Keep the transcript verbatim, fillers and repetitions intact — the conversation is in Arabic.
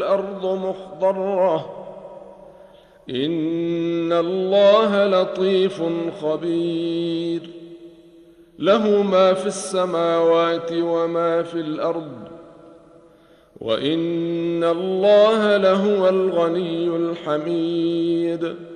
الأرض مخضرة إن الله لطيف خبير له ما في السماوات وما في الأرض وإن الله لهو الغني الحميد